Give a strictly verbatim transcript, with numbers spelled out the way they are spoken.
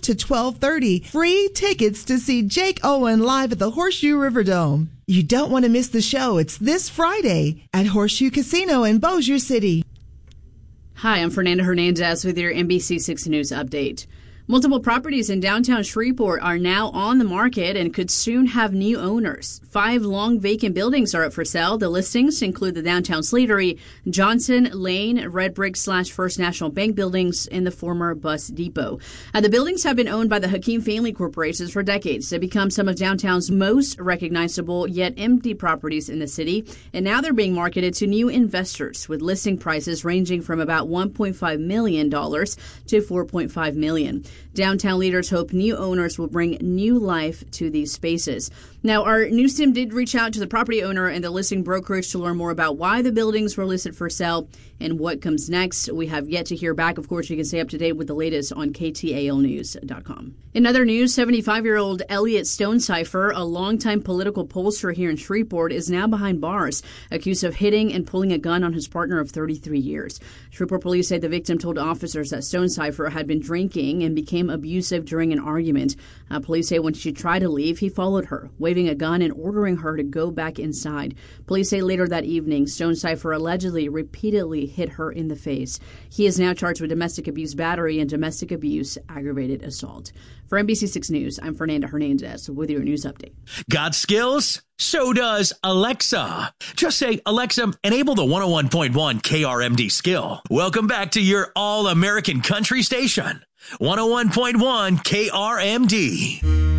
to twelve thirty. Free tickets to see Jake Owen live at the Horseshoe Riverdome. You don't want to miss the show. It's this Friday at Horseshoe Casino in Bossier City. Hi, I'm Fernanda Hernandez with your N B C six News update. Multiple properties in downtown Shreveport are now on the market and could soon have new owners. Five long vacant buildings are up for sale. The listings include the downtown Slatery, Johnson Lane, Red Brick slash First National Bank buildings, and the former bus depot. Uh, the buildings have been owned by the Hakeem family corporations for decades. They become some of downtown's most recognizable yet empty properties in the city. And now they're being marketed to new investors with listing prices ranging from about one point five million dollars to four point five million dollars. Downtown leaders hope new owners will bring new life to these spaces. Now, our news team did reach out to the property owner and the listing brokerage to learn more about why the buildings were listed for sale and what comes next. We have yet to hear back. Of course, you can stay up to date with the latest on K T A L news dot com. In other news, seventy-five-year-old Elliot Stonecipher, a longtime political pollster here in Shreveport, is now behind bars, accused of hitting and pulling a gun on his partner of thirty-three years. Shreveport police say the victim told officers that Stonecipher had been drinking and became abusive during an argument. Uh, police say when she tried to leave, he followed her, waving a gun and ordering her to go back inside. Police say later that evening, Stonecipher allegedly repeatedly hit her in the face. He is now charged with domestic abuse battery and domestic abuse aggravated assault. For N B C six News, I'm Fernanda Hernandez with your news update. Got skills? So does Alexa. Just say, Alexa, enable the one oh one point one K R M D skill. Welcome back to your all-American country station. one oh one point one K R M D.